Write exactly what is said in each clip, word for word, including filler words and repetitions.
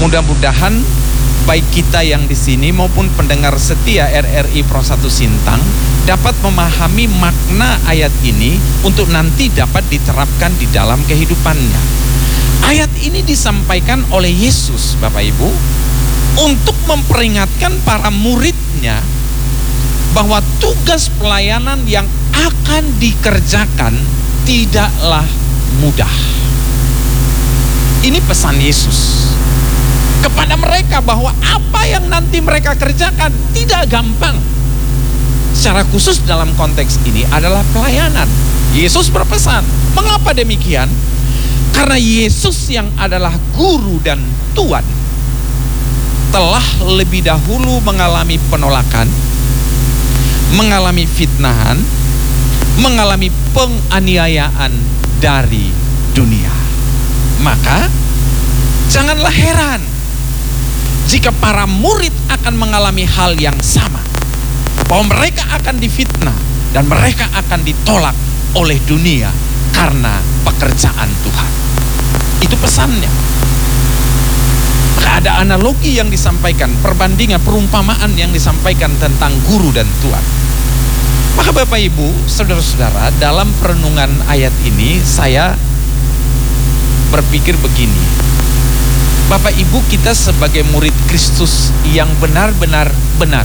Mudah-mudahan baik kita yang di sini maupun pendengar setia R R I Pro satu Sintang dapat memahami makna ayat ini untuk nanti dapat diterapkan di dalam kehidupannya. Ayat ini disampaikan oleh Yesus, Bapak Ibu, untuk memperingatkan para muridnya bahwa tugas pelayanan yang akan dikerjakan tidaklah mudah. Ini pesan Yesus kepada mereka bahwa apa yang nanti mereka kerjakan tidak gampang. Secara khusus dalam konteks ini adalah pelayanan. Yesus berpesan. Mengapa demikian? Karena Yesus yang adalah guru dan Tuhan telah lebih dahulu mengalami penolakan, mengalami fitnahan, mengalami penganiayaan dari dunia. Maka janganlah heran jika para murid akan mengalami hal yang sama, bahwa mereka akan difitnah dan mereka akan ditolak oleh dunia karena pekerjaan Tuhan. Itu pesannya. Ada analogi yang disampaikan, perbandingan, perumpamaan yang disampaikan tentang guru dan Tuhan. Maka Bapak Ibu, saudara-saudara, dalam perenungan ayat ini saya berpikir begini. Bapak Ibu, kita sebagai murid Kristus yang benar-benar benar,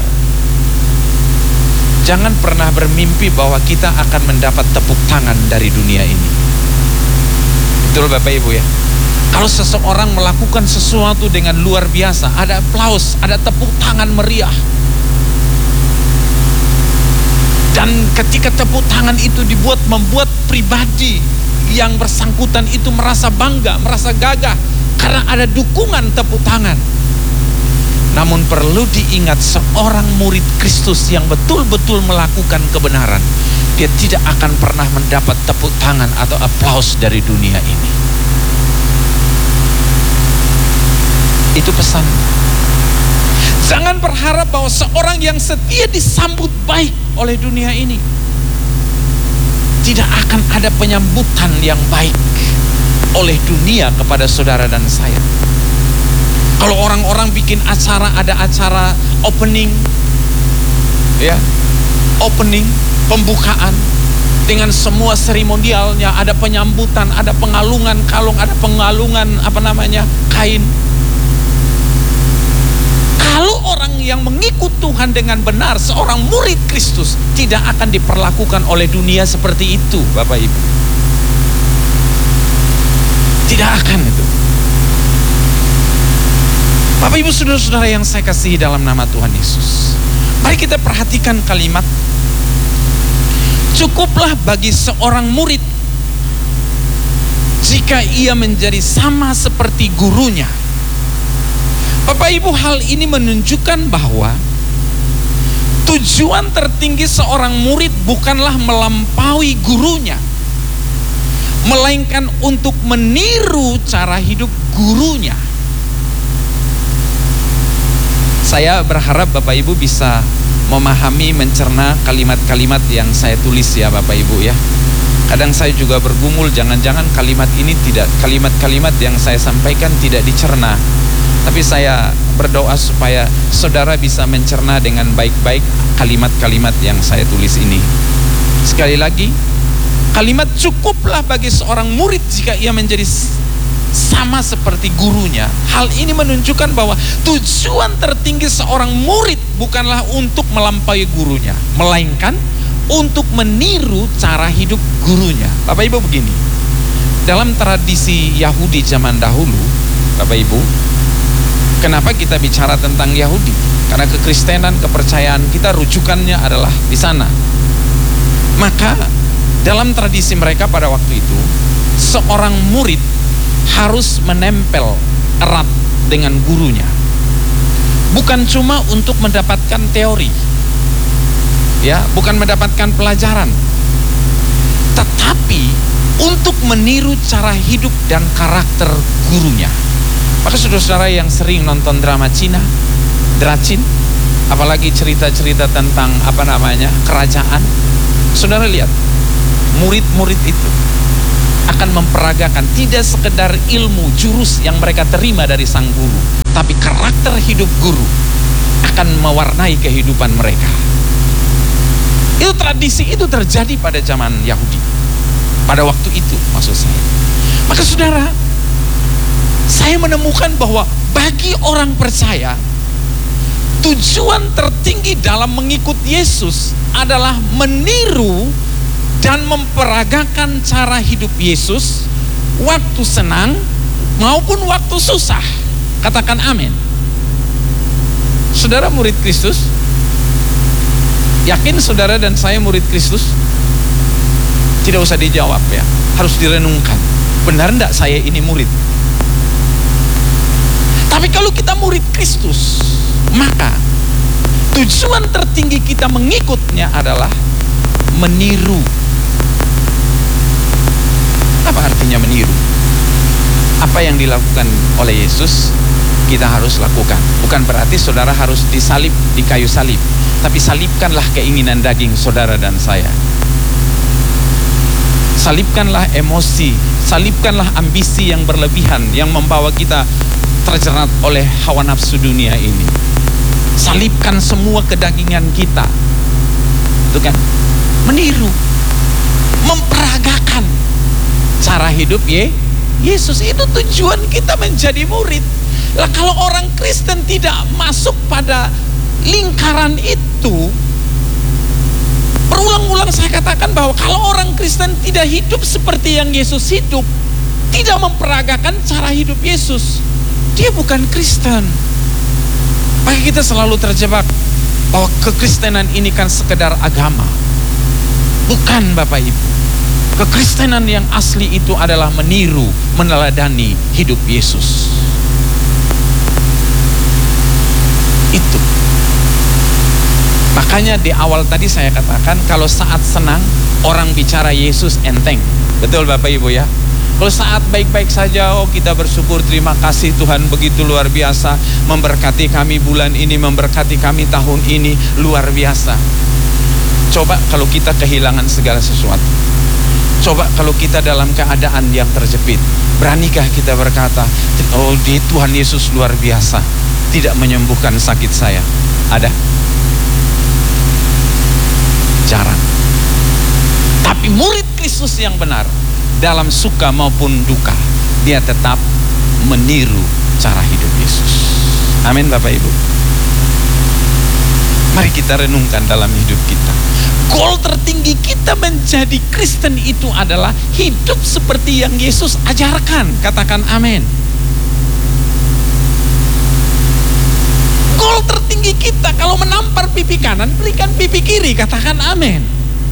jangan pernah bermimpi bahwa kita akan mendapat tepuk tangan dari dunia ini. Betul Bapak Ibu ya? Kalau seseorang melakukan sesuatu dengan luar biasa, ada aplaus, ada tepuk tangan meriah. Dan ketika tepuk tangan itu dibuat, membuat pribadi yang bersangkutan itu merasa bangga, merasa gagah, karena ada dukungan tepuk tangan. Namun perlu diingat, seorang murid Kristus yang betul-betul melakukan kebenaran, dia tidak akan pernah mendapat tepuk tangan atau aplaus dari dunia ini. Itu pesan. Jangan berharap bahwa seorang yang setia disambut baik oleh dunia ini. Tidak akan ada penyambutan yang baik oleh dunia kepada saudara dan saya. Kalau orang-orang bikin acara, ada acara opening, ya, opening, pembukaan dengan semua seremonialnya, ada penyambutan, ada pengalungan kalung, ada pengalungan apa namanya kain. Kalau orang yang mengikut Tuhan dengan benar, seorang murid Kristus, tidak akan diperlakukan oleh dunia seperti itu, Bapak Ibu. Tidak akan itu. Bapak Ibu saudara-saudara yang saya kasihi dalam nama Tuhan Yesus, mari kita perhatikan kalimat, cukuplah bagi seorang murid jika ia menjadi sama seperti gurunya. Bapak Ibu, hal ini menunjukkan bahwa tujuan tertinggi seorang murid bukanlah melampaui gurunya, melainkan untuk meniru cara hidup gurunya. Saya berharap Bapak Ibu bisa memahami, mencerna kalimat-kalimat yang saya tulis ya Bapak Ibu ya. Kadang saya juga bergumul, jangan-jangan kalimat ini tidak, kalimat-kalimat yang saya sampaikan tidak dicerna. Tapi saya berdoa supaya saudara bisa mencerna dengan baik-baik kalimat-kalimat yang saya tulis ini. Sekali lagi, kalimat cukuplah bagi seorang murid jika ia menjadi sama seperti gurunya. Hal ini menunjukkan bahwa tujuan tertinggi seorang murid bukanlah untuk melampaui gurunya, melainkan untuk meniru cara hidup gurunya. Bapak Ibu begini, dalam tradisi Yahudi zaman dahulu, Bapak Ibu, kenapa kita bicara tentang Yahudi? Karena kekristenan, kepercayaan kita rujukannya adalah di sana. Maka dalam tradisi mereka pada waktu itu, seorang murid harus menempel erat dengan gurunya. Bukan cuma untuk mendapatkan teori, ya, bukan mendapatkan pelajaran, tetapi untuk meniru cara hidup dan karakter gurunya. Maka saudara-saudara yang sering nonton drama Cina, Dracin, apalagi cerita-cerita tentang apa namanya kerajaan, saudara lihat murid-murid itu akan memperagakan tidak sekedar ilmu jurus yang mereka terima dari sang guru, tapi karakter hidup guru akan mewarnai kehidupan mereka. Itu tradisi itu terjadi pada zaman Yahudi pada waktu itu, maksud saya. Maka saudara, saya menemukan bahwa bagi orang percaya, tujuan tertinggi dalam mengikut Yesus adalah meniru dan memperagakan cara hidup Yesus waktu senang maupun waktu susah. Katakan amin. Saudara murid Kristus? Yakin saudara dan saya murid Kristus? Tidak usah dijawab ya, harus direnungkan. Benar enggak saya ini murid? Tapi kalau kita murid Kristus, maka tujuan tertinggi kita mengikutnya adalah meniru. Apa artinya meniru? Apa yang dilakukan oleh Yesus kita harus lakukan. Bukan berarti saudara harus disalib di kayu salib, tapi salibkanlah keinginan daging saudara dan saya. Salibkanlah emosi, salibkanlah ambisi yang berlebihan yang membawa kita terjerat oleh hawa nafsu dunia ini. Salibkan semua kedagingan kita. Itu kan meniru, memperagakan cara hidup ye Yesus. Itu tujuan kita menjadi murid. Lah kalau orang Kristen tidak masuk pada lingkaran itu, berulang-ulang saya katakan bahwa kalau orang Kristen tidak hidup seperti yang Yesus hidup, tidak memperagakan cara hidup Yesus, dia bukan Kristen. Maka kita selalu terjebak bahwa kekristenan ini kan sekedar agama. Bukan Bapak Ibu. Kekristenan yang asli itu adalah meniru, meneladani hidup Yesus. Itu. Makanya di awal tadi saya katakan kalau saat senang orang bicara Yesus enteng. Betul Bapak Ibu ya. Kalau saat baik-baik saja, oh kita bersyukur, terima kasih Tuhan begitu luar biasa memberkati kami bulan ini, memberkati kami tahun ini, luar biasa. Coba kalau kita kehilangan segala sesuatu. Coba kalau kita dalam keadaan yang terjepit, beranikah kita berkata, oh di Tuhan Yesus luar biasa, tidak menyembuhkan sakit saya? Ada? Jarang. Tapi murid Kristus yang benar, dalam suka maupun duka, dia tetap meniru cara hidup Yesus. Amin Bapak Ibu. Mari kita renungkan dalam hidup kita. Goal tertinggi kita menjadi Kristen itu adalah hidup seperti yang Yesus ajarkan. Katakan amin. Goal tertinggi kita kalau menampar pipi kanan, berikan pipi kiri. Katakan amin.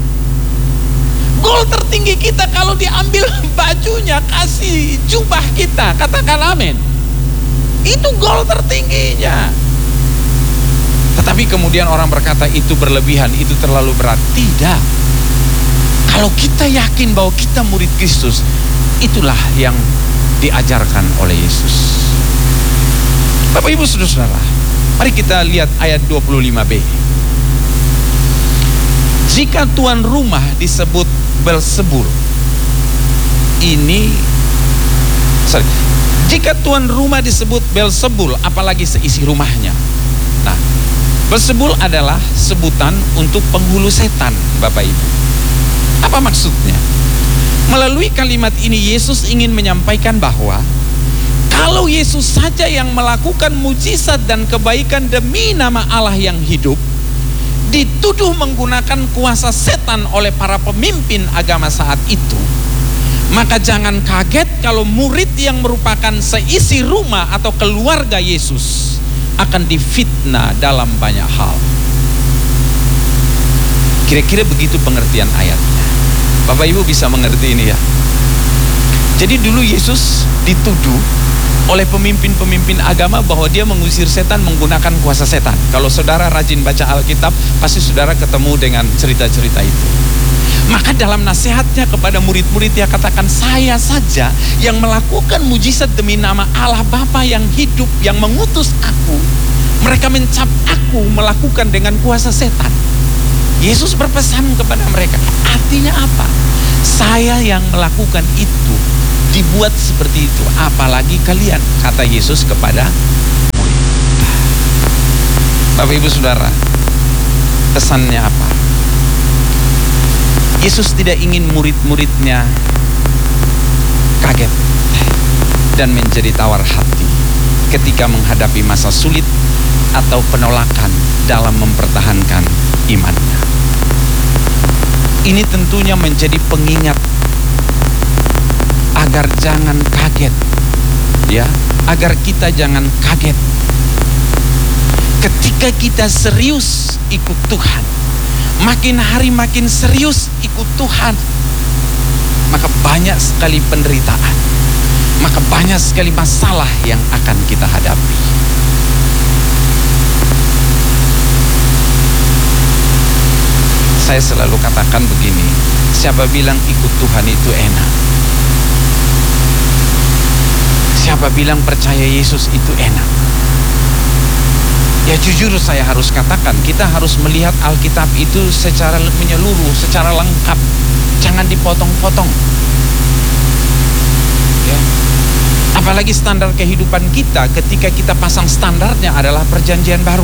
Goal tertinggi kita kalau diambil bajunya, kasih jubah kita. Katakan amin. Itu goal tertingginya. Tetapi kemudian orang berkata itu berlebihan, itu terlalu berat. Tidak. Kalau kita yakin bahwa kita murid Kristus, itulah yang diajarkan oleh Yesus. Bapak Ibu Saudara-saudara, mari kita lihat ayat dua puluh lima b. Jika tuan rumah disebut Beelzebul, ini sorry, jika tuan rumah disebut Beelzebul, apalagi seisi rumahnya. Nah, Beelzebul adalah sebutan untuk penghulu setan, Bapak Ibu. Apa maksudnya? Melalui kalimat ini Yesus ingin menyampaikan bahwa kalau Yesus saja yang melakukan mujizat dan kebaikan demi nama Allah yang hidup, dituduh menggunakan kuasa setan oleh para pemimpin agama saat itu, maka jangan kaget kalau murid yang merupakan seisi rumah atau keluarga Yesus akan difitnah dalam banyak hal. Kira-kira begitu pengertian ayatnya. Bapak Ibu bisa mengerti ini ya. Jadi dulu Yesus dituduh oleh pemimpin-pemimpin agama bahwa dia mengusir setan menggunakan kuasa setan. Kalau saudara rajin baca Alkitab, pasti saudara ketemu dengan cerita-cerita itu. Maka dalam nasihatnya kepada murid-murid dia katakan, saya saja yang melakukan mujizat demi nama Allah Bapa yang hidup, yang mengutus aku. Mereka mencap aku melakukan dengan kuasa setan. Yesus berpesan kepada mereka, artinya apa? Saya yang melakukan itu dibuat seperti itu, apalagi kalian, kata Yesus kepada murid. Bapak Ibu Saudara, pesannya apa? Yesus tidak ingin murid-muridnya kaget dan menjadi tawar hati ketika menghadapi masa sulit atau penolakan dalam mempertahankan imannya. Ini tentunya menjadi pengingat agar jangan kaget, ya, agar kita jangan kaget ketika kita serius ikut Tuhan, makin hari makin serius ikut Tuhan, maka banyak sekali penderitaan, maka banyak sekali masalah yang akan kita hadapi. Saya selalu katakan begini, siapa bilang ikut Tuhan itu enak? Siapa bilang percaya Yesus itu enak? Ya jujur saya harus katakan, kita harus melihat Alkitab itu secara menyeluruh, secara lengkap. Jangan dipotong-potong. Ya. Apalagi standar kehidupan kita ketika kita pasang standarnya adalah perjanjian baru.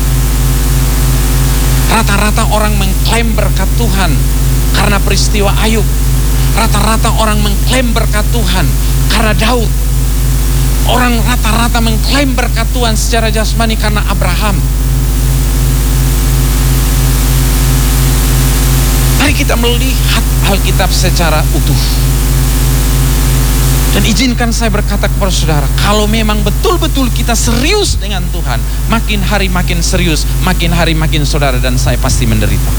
Rata-rata orang mengklaim berkat Tuhan karena peristiwa Ayub. Rata-rata orang mengklaim berkat Tuhan karena Daud. Orang rata-rata mengklaim berkat Tuhan secara jasmani karena Abraham. Mari kita melihat Alkitab secara utuh. Dan izinkan saya berkata kepada saudara, kalau memang betul-betul kita serius dengan Tuhan, makin hari makin serius, makin hari makin saudara dan saya pasti menderita.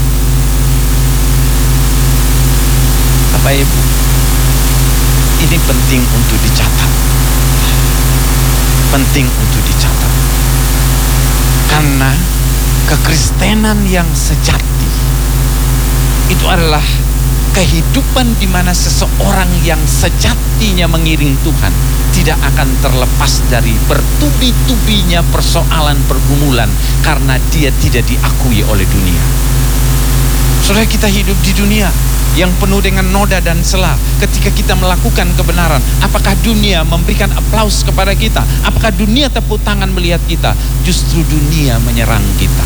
Bapak Ibu, ini penting untuk dicatat. Penting untuk dicatat. Karena kekristenan yang sejati itu adalah kehidupan di mana seseorang yang sejatinya mengiring Tuhan tidak akan terlepas dari bertubi-tubinya persoalan pergumulan karena dia tidak diakui oleh dunia. Saudara, kita hidup di dunia yang penuh dengan noda dan celah. Ketika kita melakukan kebenaran, apakah dunia memberikan aplaus kepada kita? Apakah dunia tepuk tangan melihat kita? Justru dunia menyerang kita.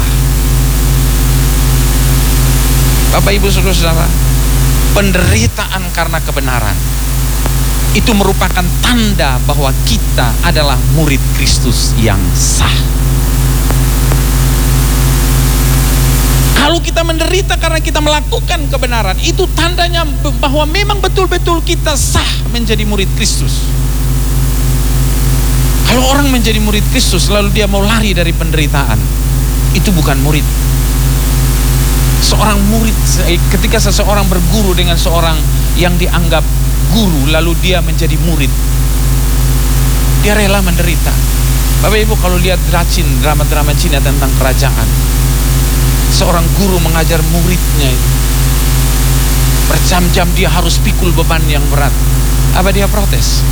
Bapak Ibu Saudara-saudara, penderitaan karena kebenaran itu merupakan tanda bahwa kita adalah murid Kristus yang sah. Kalau kita menderita karena kita melakukan kebenaran, itu tandanya bahwa memang betul-betul kita sah menjadi murid Kristus. Kalau orang menjadi murid Kristus lalu dia mau lari dari penderitaan, itu bukan murid. Seorang murid, ketika seseorang berguru dengan seorang yang dianggap guru, lalu dia menjadi murid, dia rela menderita. Bapak Ibu kalau lihat Dracin, drama-drama Cina tentang kerajaan, seorang guru mengajar muridnya itu, berjam-jam dia harus pikul beban yang berat. Apa dia protes?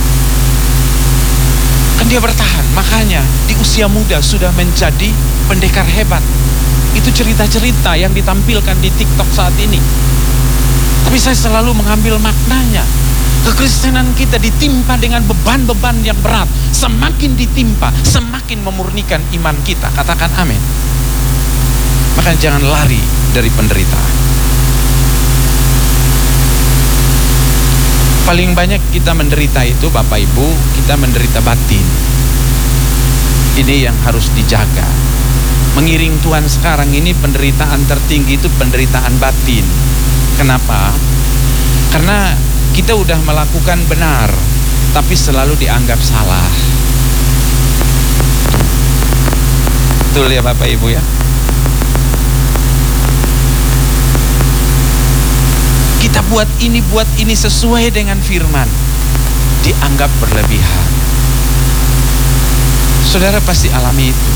Kan dia bertahan. Makanya di usia muda sudah menjadi pendekar hebat. Itu cerita-cerita yang ditampilkan di TikTok saat ini. Tapi saya selalu mengambil maknanya. Kekristenan kita ditimpa dengan beban-beban yang berat. Semakin ditimpa, semakin memurnikan iman kita. Katakan amin. Maka jangan lari dari penderitaan. Paling banyak kita menderita itu, Bapak Ibu, kita menderita batin. Ini yang harus dijaga. Mengiring Tuhan sekarang ini penderitaan tertinggi itu penderitaan batin. Kenapa? Karena kita udah melakukan benar, tapi selalu dianggap salah. Betul ya Bapak Ibu ya? Kita buat ini, buat ini sesuai dengan firman, dianggap berlebihan. Saudara pasti alami itu.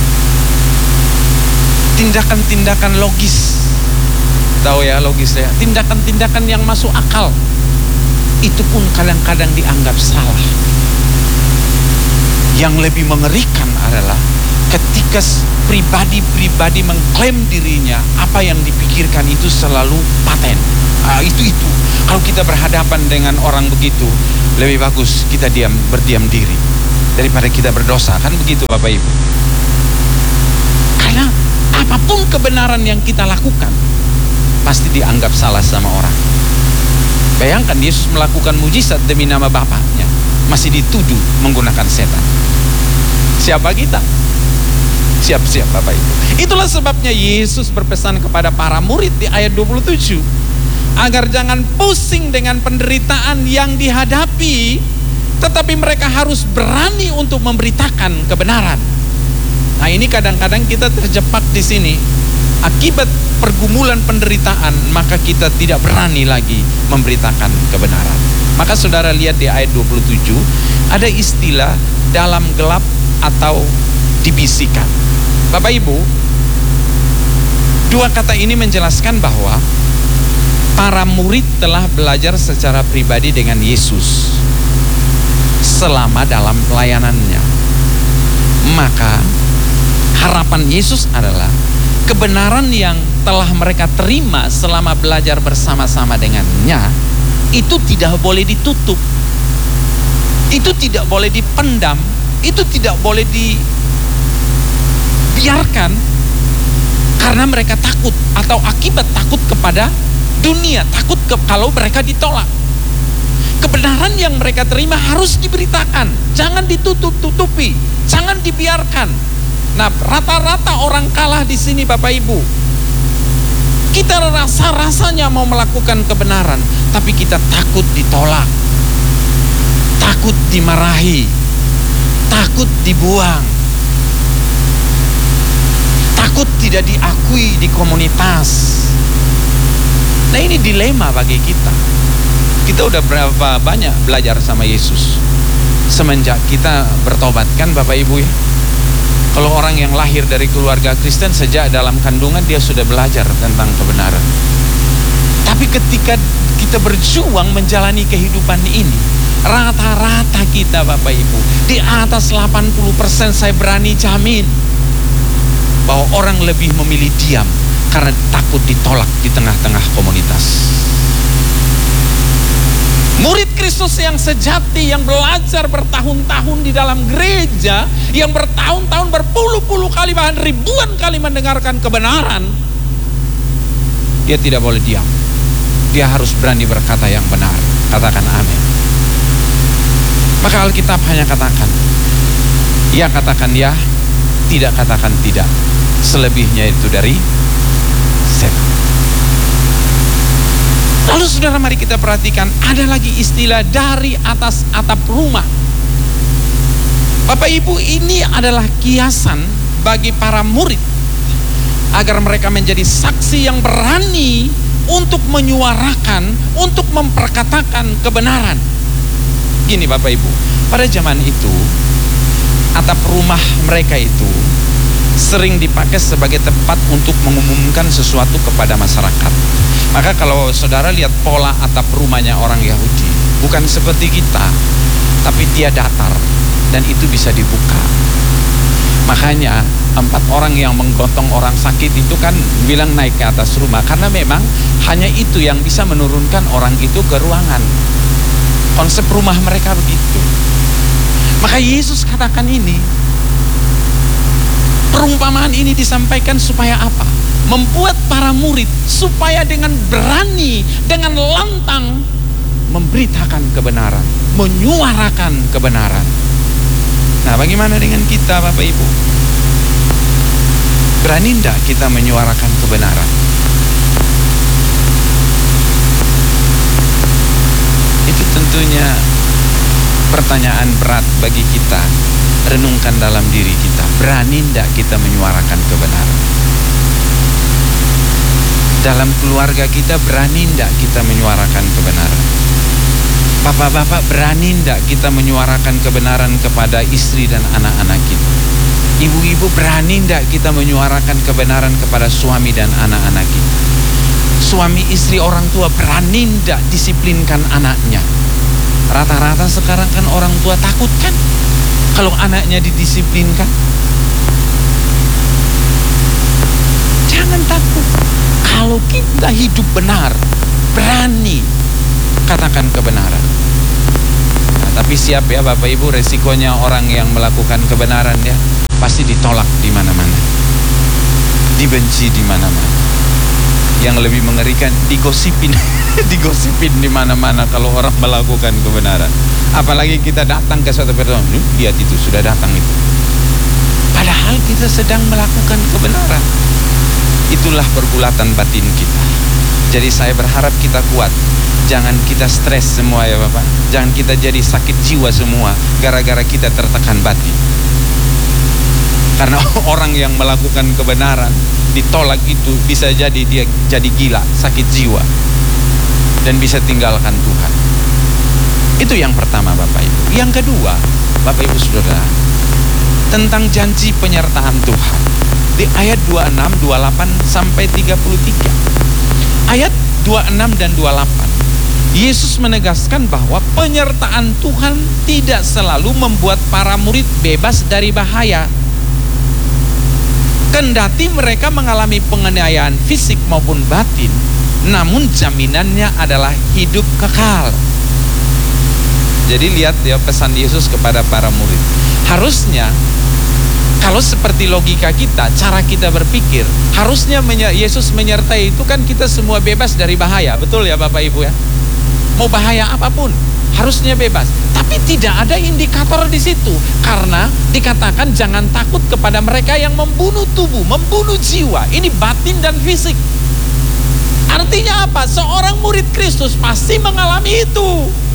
Tindakan-tindakan logis, tahu ya logis ya, tindakan-tindakan yang masuk akal, itu pun kadang-kadang dianggap salah. Yang lebih mengerikan adalah ketika pribadi-pribadi mengklaim dirinya, apa yang dipikirkan itu selalu paten. Ah, itu itu. Kalau kita berhadapan dengan orang begitu, lebih bagus kita diam berdiam diri daripada kita berdosa, kan begitu Bapak Ibu. Karena apapun kebenaran yang kita lakukan pasti dianggap salah sama orang. Bayangkan Yesus melakukan mujizat demi nama Bapaknya, masih dituduh menggunakan setan. Siapa kita? Siap-siap Bapak Ibu. Itulah sebabnya Yesus berpesan kepada para murid di ayat dua puluh tujuh, agar jangan pusing dengan penderitaan yang dihadapi, tetapi mereka harus berani untuk memberitakan kebenaran. Nah, ini kadang-kadang kita terjebak di sini. Akibat pergumulan penderitaan, maka kita tidak berani lagi memberitakan kebenaran. Maka saudara lihat di ayat dua puluh tujuh, ada istilah dalam gelap atau dibisikan. Bapak Ibu, dua kata ini menjelaskan bahwa para murid telah belajar secara pribadi dengan Yesus selama dalam pelayanannya. Maka harapan Yesus adalah kebenaran yang telah mereka terima selama belajar bersama-sama dengannya itu tidak boleh ditutup, itu tidak boleh dipendam, itu tidak boleh dibiarkan karena mereka takut atau akibat takut kepada dunia, takut ke, kalau mereka ditolak. Kebenaran yang mereka terima harus diberitakan, jangan ditutup-tutupi, jangan dibiarkan. Nah, rata-rata orang kalah di sini Bapak Ibu. Kita rasa-rasanya mau melakukan kebenaran, tapi kita takut ditolak, takut dimarahi, takut dibuang, takut tidak diakui di komunitas. Nah, ini dilema bagi kita. Kita udah berapa banyak belajar sama Yesus semenjak kita bertobat, kan Bapak Ibu ya. Kalau orang yang lahir dari keluarga Kristen, sejak dalam kandungan dia sudah belajar tentang kebenaran. Tapi ketika kita berjuang menjalani kehidupan ini, rata-rata kita Bapak Ibu di atas delapan puluh persen saya berani jamin bahwa orang lebih memilih diam karena takut ditolak di tengah-tengah komunitas. Murid Kristus yang sejati, yang belajar bertahun-tahun di dalam gereja, yang bertahun-tahun berpuluh-puluh kali bahkan ribuan kali mendengarkan kebenaran, dia tidak boleh diam. Dia harus berani berkata yang benar. Katakan amin. Maka Alkitab hanya katakan ya, katakan ya, tidak katakan tidak. Selebihnya itu dari setan. Lalu saudara, mari kita perhatikan, ada lagi istilah dari atas atap rumah. Bapak Ibu, ini adalah kiasan bagi para murid agar mereka menjadi saksi yang berani untuk menyuarakan, untuk memperkatakan kebenaran. Gini Bapak Ibu, pada zaman itu atap rumah mereka itu sering dipakai sebagai tempat untuk mengumumkan sesuatu kepada masyarakat. Maka kalau saudara lihat pola atap rumahnya orang Yahudi, bukan seperti kita, tapi dia datar dan itu bisa dibuka. Makanya empat orang yang menggotong orang sakit itu kan bilang naik ke atas rumah, karena memang hanya itu yang bisa menurunkan orang itu ke ruangan. Konsep rumah mereka begitu. Maka Yesus katakan ini, perumpamaan ini disampaikan supaya apa? Membuat para murid supaya dengan berani, dengan lantang memberitakan kebenaran, menyuarakan kebenaran. Nah, bagaimana dengan kita Bapak Ibu? Berani enggak kita menyuarakan kebenaran? Itu tentunya pertanyaan berat bagi kita. Renungkan dalam diri kita, berani enggak kita menyuarakan kebenaran? Dalam keluarga kita, berani enggak kita menyuarakan kebenaran? Bapak-bapak, berani enggak kita menyuarakan kebenaran kepada istri dan anak-anak kita? Ibu-ibu, berani enggak kita menyuarakan kebenaran kepada suami dan anak-anak kita? Suami istri orang tua, berani enggak disiplinkan anaknya? Rata-rata sekarang kan orang tua takut kan kalau anaknya didisiplinkan. Jangan takut. Kalau kita hidup benar, berani katakan kebenaran. Nah, tapi siap ya Bapak Ibu, resikonya orang yang melakukan kebenaran ya pasti ditolak di mana-mana, dibenci di mana-mana. Yang lebih mengerikan, digosipin, digosipin di mana-mana kalau orang melakukan kebenaran. Apalagi kita datang ke suatu pertemuan, lihat itu sudah datang itu. Padahal kita sedang melakukan kebenaran. Itulah pergulatan batin kita. Jadi saya berharap kita kuat. Jangan kita stres semua ya Bapak. Jangan kita jadi sakit jiwa semua gara-gara kita tertekan batin. Karena orang yang melakukan kebenaran ditolak itu bisa jadi dia jadi gila, sakit jiwa, dan bisa tinggalkan Tuhan. Itu yang pertama Bapak Ibu. Yang kedua Bapak Ibu Saudara, tentang janji penyertaan Tuhan di ayat dua puluh enam, dua puluh delapan sampai tiga puluh tiga. Ayat dua puluh enam dan dua puluh delapan, Yesus menegaskan bahwa penyertaan Tuhan tidak selalu membuat para murid bebas dari bahaya. Kendati mereka mengalami penganiayaan fisik maupun batin, namun jaminannya adalah hidup kekal. Jadi lihat ya pesan Yesus kepada para murid. Harusnya kalau seperti logika kita, cara kita berpikir, harusnya Yesus menyertai itu kan kita semua bebas dari bahaya. Betul ya Bapak Ibu ya? Mau bahaya apapun, harusnya bebas. Tapi tidak ada indikator di situ. Karena dikatakan jangan takut kepada mereka yang membunuh tubuh, membunuh jiwa. Ini batin dan fisik. Artinya apa? Seorang murid Kristus pasti mengalami itu.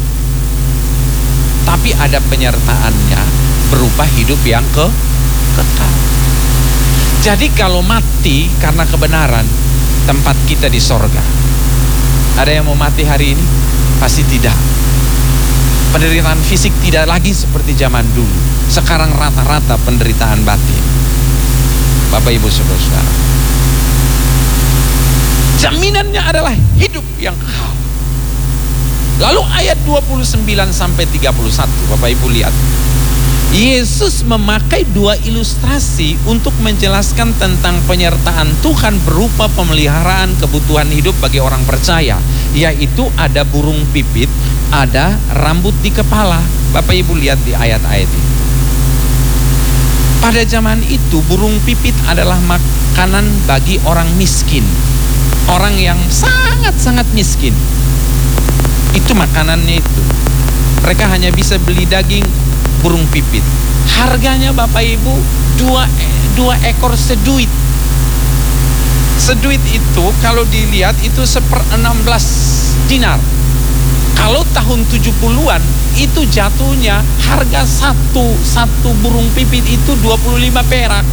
Tapi ada penyertaannya berupa hidup yang ke kekal. Jadi kalau mati karena kebenaran, tempat kita di sorga. Ada yang mau mati hari ini? Pasti tidak. Penderitaan fisik tidak lagi seperti zaman dulu. Sekarang rata-rata penderitaan batin. Bapak Ibu Saudara-saudara, jaminannya adalah hidup yang kekal. Lalu ayat dua puluh sembilan sampai tiga puluh satu, Bapak Ibu lihat. Yesus memakai dua ilustrasi untuk menjelaskan tentang penyertaan Tuhan berupa pemeliharaan kebutuhan hidup bagi orang percaya, yaitu ada burung pipit, ada rambut di kepala. Bapak Ibu lihat di ayat-ayat itu. Pada zaman itu burung pipit adalah makanan bagi orang miskin, orang yang sangat-sangat miskin. Itu makanannya itu. Mereka hanya bisa beli daging burung pipit. Harganya Bapak Ibu dua, dua ekor seduit. Seduit itu kalau dilihat itu seper enam belas dinar. Kalau tahun tujuh puluhan itu jatuhnya harga satu satu burung pipit itu dua puluh lima perak.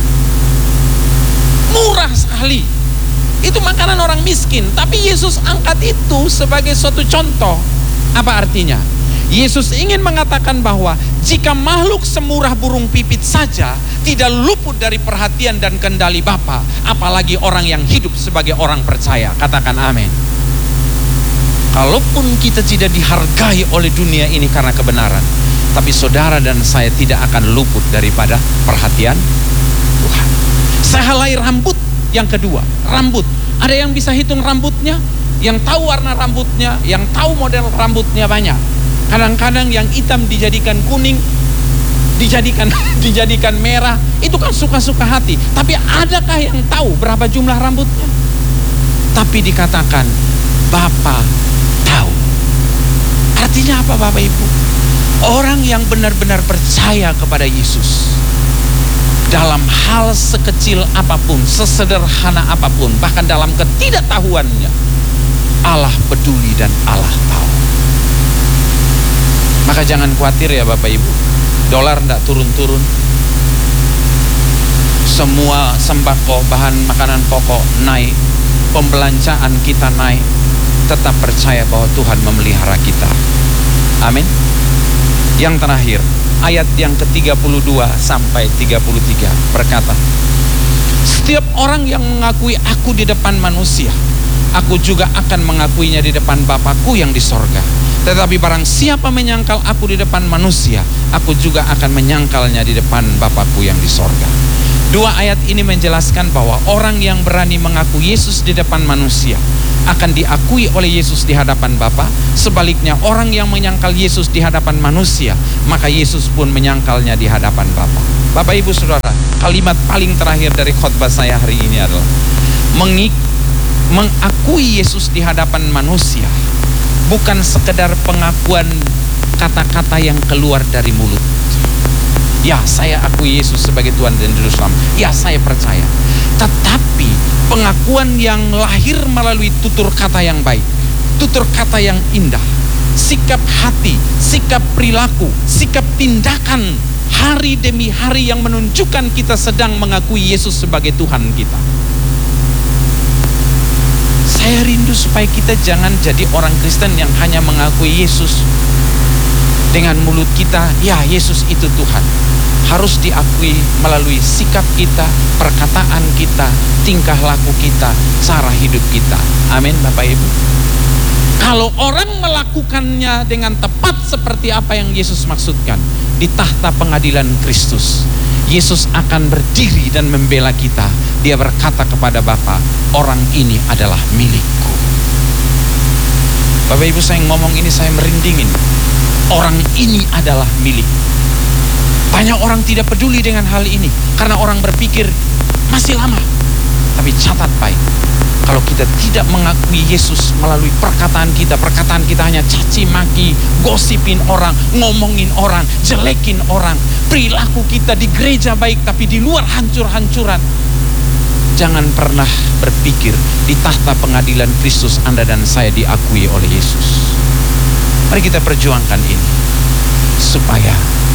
Murah sekali. Itu makanan orang miskin. Tapi Yesus angkat itu sebagai suatu contoh. Apa artinya? Yesus ingin mengatakan bahwa jika makhluk semurah burung pipit saja tidak luput dari perhatian dan kendali Bapa, apalagi orang yang hidup sebagai orang percaya. Katakan amin. Kalaupun kita tidak dihargai oleh dunia ini karena kebenaran, tapi saudara dan saya tidak akan luput daripada perhatian Tuhan. Sehelai rambut yang kedua, rambut. Ada yang bisa hitung rambutnya? Yang tahu warna rambutnya, yang tahu model rambutnya banyak. Kadang-kadang yang hitam dijadikan kuning, dijadikan dijadikan merah, itu kan suka-suka hati. Tapi adakah yang tahu berapa jumlah rambutnya? Tapi dikatakan Bapa tahu. Artinya apa Bapak Ibu? Orang yang benar-benar percaya kepada Yesus, dalam hal sekecil apapun, sesederhana apapun, bahkan dalam ketidaktahuannya, Allah peduli dan Allah tahu. Maka jangan khawatir ya Bapak Ibu, dolar tidak turun-turun, semua sembako, bahan makanan pokok naik, pembelanjaan kita naik, tetap percaya bahwa Tuhan memelihara kita. Amin. Yang terakhir, ayat yang ke tiga puluh dua sampai tiga puluh tiga berkata, setiap orang yang mengakui aku di depan manusia, aku juga akan mengakuinya di depan Bapakku yang di sorga. Tetapi barang siapa menyangkal aku di depan manusia, aku juga akan menyangkalnya di depan Bapakku yang di sorga. Dua ayat ini menjelaskan bahwa orang yang berani mengaku Yesus di depan manusia akan diakui oleh Yesus di hadapan Bapa. Sebaliknya, orang yang menyangkal Yesus di hadapan manusia, maka Yesus pun menyangkalnya di hadapan Bapa. Bapak Ibu Saudara, kalimat paling terakhir dari khotbah saya hari ini adalah mengik mengakui Yesus di hadapan manusia bukan sekedar pengakuan kata-kata yang keluar dari mulut. Ya, saya akui Yesus sebagai Tuhan dan Juru Selamat. Ya, saya percaya. Tetapi pengakuan yang lahir melalui tutur kata yang baik, tutur kata yang indah, sikap hati, sikap perilaku, sikap tindakan hari demi hari yang menunjukkan kita sedang mengakui Yesus sebagai Tuhan kita. Saya rindu supaya kita jangan jadi orang Kristen yang hanya mengakui Yesus dengan mulut kita, ya Yesus itu Tuhan. Harus diakui melalui sikap kita, perkataan kita, tingkah laku kita, cara hidup kita. Amin Bapak Ibu. Kalau orang melakukannya dengan tepat seperti apa yang Yesus maksudkan, di tahta pengadilan Kristus, Yesus akan berdiri dan membela kita. Dia berkata kepada Bapa, orang ini adalah milikku. Bapak Ibu, saya ngomong ini saya merindingin. Orang ini adalah milik. Banyak orang tidak peduli dengan hal ini karena orang berpikir masih lama. Tapi catat baik, kalau kita tidak mengakui Yesus melalui perkataan kita, perkataan kita hanya caci maki, gosipin orang, ngomongin orang, jelekin orang, perilaku kita di gereja baik tapi di luar hancur-hancuran. Jangan pernah berpikir di tahta pengadilan Kristus Anda dan saya diakui oleh Yesus. Mari kita perjuangkan ini supaya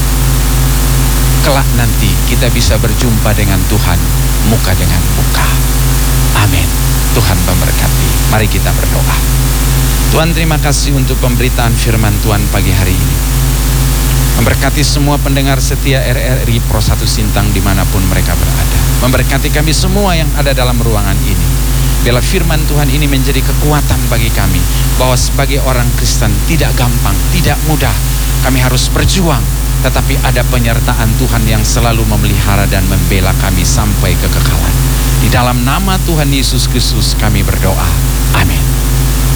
kelak nanti kita bisa berjumpa dengan Tuhan muka dengan muka. Amin. Tuhan memberkati. Mari kita berdoa. Tuhan, terima kasih untuk pemberitaan firman Tuhan pagi hari ini. Memberkati semua pendengar setia R R I Pro satu Sintang dimanapun mereka berada. Memberkati kami semua yang ada dalam ruangan ini. Biarlah firman Tuhan ini menjadi kekuatan bagi kami, bahwa sebagai orang Kristen tidak gampang, tidak mudah. Kami harus berjuang, tetapi ada penyertaan Tuhan yang selalu memelihara dan membela kami sampai kekekalan. Di dalam nama Tuhan Yesus Kristus kami berdoa. Amin.